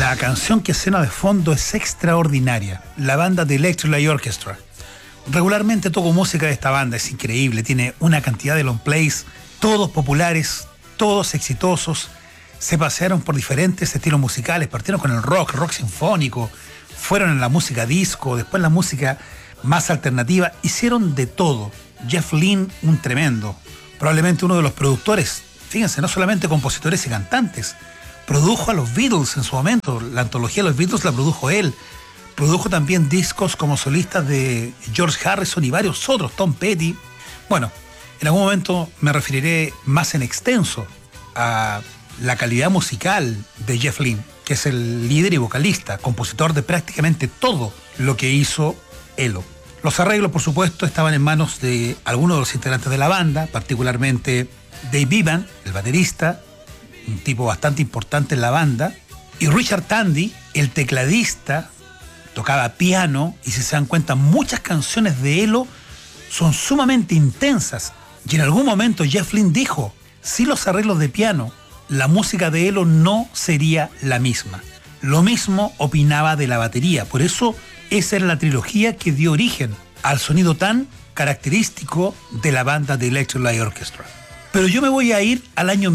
La canción que suena de fondo es extraordinaria. La banda de Electric Light Orchestra. Regularmente toco música de esta banda, es increíble. Tiene una cantidad de long plays, todos populares, todos exitosos. Se pasearon por diferentes estilos musicales, partieron con el rock sinfónico, fueron en la música disco, después en la música más alternativa, hicieron de todo. Jeff Lynne, un tremendo, probablemente uno de los productores, fíjense, no solamente compositores y cantantes, produjo a los Beatles en su momento, la antología de los Beatles la produjo él, produjo también discos como solistas de George Harrison y varios otros, Tom Petty. Bueno, en algún momento me referiré más en extenso a la calidad musical de Jeff Lynne, que es el líder y vocalista, compositor de prácticamente todo lo que hizo Elo. Los arreglos, por supuesto, estaban en manos de algunos de los integrantes de la banda, particularmente Dave Bevan, el baterista, un tipo bastante importante en la banda, y Richard Tandy, el tecladista, tocaba piano, y si se dan cuenta, muchas canciones de Elo son sumamente intensas. Y en algún momento Jeff Lynne dijo, sin los arreglos de piano, la música de Elo no sería la misma. Lo mismo opinaba de la batería, por eso esa era la trilogía que dio origen al sonido tan característico de la banda de Electric Light Orchestra. Pero yo me voy a ir al año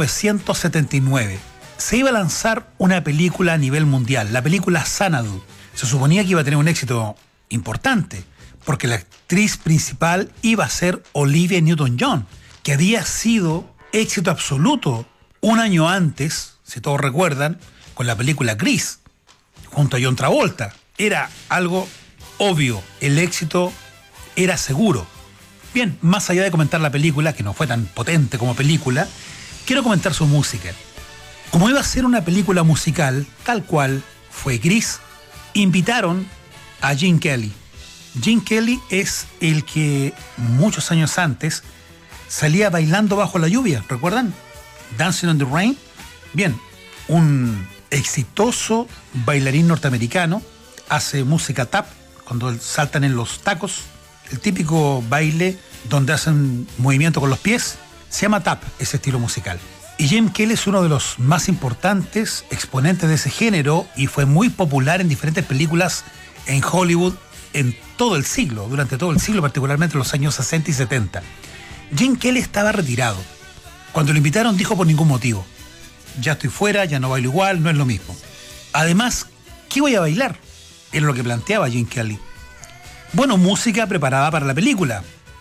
1979. Se iba a lanzar una película a nivel mundial, la película Xanadu. Se suponía que iba a tener un éxito importante, porque la actriz principal iba a ser Olivia Newton-John, que había sido éxito absoluto un año antes, si todos recuerdan, con la película Grease, junto a John Travolta. Era algo obvio, el éxito era seguro. Bien, más allá de comentar la película, que no fue tan potente como película, quiero comentar su música. Como iba a ser una película musical, tal cual fue Grease, invitaron a Gene Kelly. Gene Kelly es el que muchos años antes salía bailando bajo la lluvia, ¿recuerdan? Dancing on the Rain. Bien, un exitoso bailarín norteamericano, hace música tap, cuando saltan en los tacos, el típico baile donde hacen movimiento con los pies, se llama tap, ese estilo musical. Y Gene Kelly es uno de los más importantes exponentes de ese género y fue muy popular en diferentes películas en Hollywood en todo el siglo, durante todo el siglo, particularmente en los años 60 y 70. Gene Kelly estaba retirado. Cuando lo invitaron dijo por ningún motivo, ya estoy fuera, ya no bailo igual, no es lo mismo. Además, ¿qué voy a bailar? Era lo que planteaba Gene Kelly. Bueno, música preparada para la película.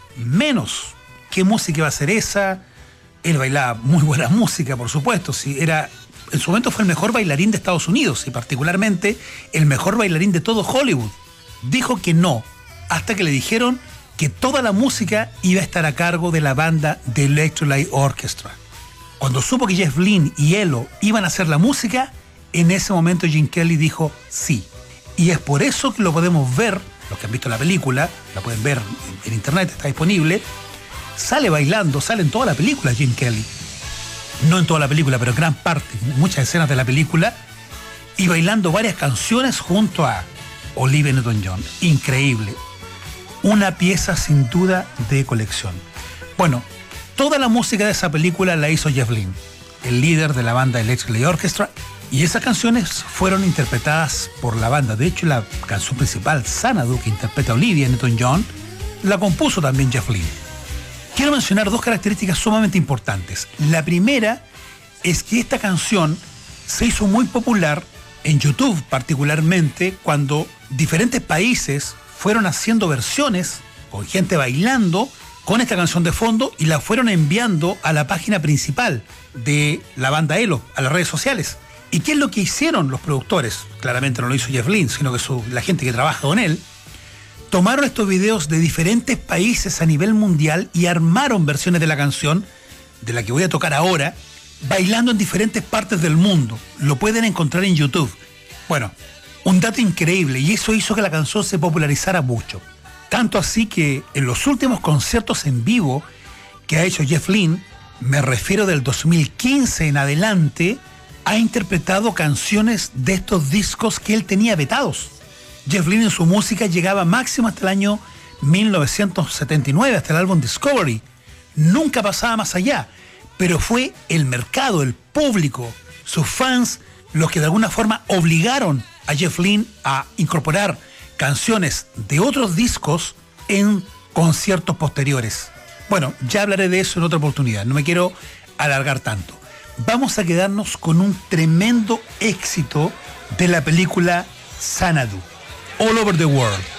Menos. ¿Qué música iba a ser esa? Él bailaba muy buena música, por supuesto. Sí, en su momento fue el mejor bailarín de Estados Unidos y particularmente el mejor bailarín de todo Hollywood. Dijo que no, hasta que le dijeron que toda la música iba a estar a cargo de la banda de Electric Light Orchestra. Cuando supo que Jeff Lynne y Elo iban a hacer la música, en ese momento Gene Kelly dijo sí. Y es por eso que lo podemos ver, los que han visto la película, la pueden ver en internet, está disponible, sale bailando, sale en toda la película Gene Kelly. No en toda la película, pero en gran parte, muchas escenas de la película, y bailando varias canciones junto a Olivia Newton-John. Increíble. Una pieza sin duda de colección. Bueno, toda la música de esa película la hizo Jeff Lynne, el líder de la banda Electric Light Orchestra, y esas canciones fueron interpretadas por la banda. De hecho, la canción principal, Xanadu, que interpreta Olivia Newton-John, la compuso también Jeff Lynne. Quiero mencionar dos características sumamente importantes. La primera es que esta canción se hizo muy popular en YouTube, particularmente cuando diferentes países fueron haciendo versiones con gente bailando con esta canción de fondo y la fueron enviando a la página principal de la banda Elo, a las redes sociales. ¿Y qué es lo que hicieron los productores? Claramente no lo hizo Jeff Lynne, sino que la gente que trabaja con él. Tomaron estos videos de diferentes países a nivel mundial y armaron versiones de la canción, de la que voy a tocar ahora, bailando en diferentes partes del mundo. Lo pueden encontrar en YouTube. Bueno, un dato increíble, y eso hizo que la canción se popularizara mucho. Tanto así que en los últimos conciertos en vivo que ha hecho Jeff Lynne, me refiero del 2015 en adelante, ha interpretado canciones de estos discos que él tenía vetados. Jeff Lynne en su música llegaba máximo hasta el año 1979, hasta el álbum Discovery. Nunca pasaba más allá, pero fue el mercado, el público, sus fans los que de alguna forma obligaron a Jeff Lynne a incorporar canciones de otros discos en conciertos posteriores. Bueno, ya hablaré de eso en otra oportunidad, no me quiero alargar tanto. Vamos a quedarnos con un tremendo éxito de la película Xanadu, All Over the World.